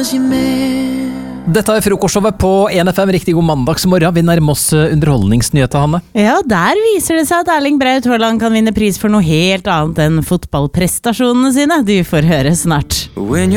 Dette frokostshowet på 1FM. Riktig god mandagsmorgen. Vi nærmer oss underholdningsnyheter, Hanne. Ja, der viser det seg at Erling Braut Haaland kan vinne pris for noe helt annet enn fotballprestasjonene sine. Du får høre snart.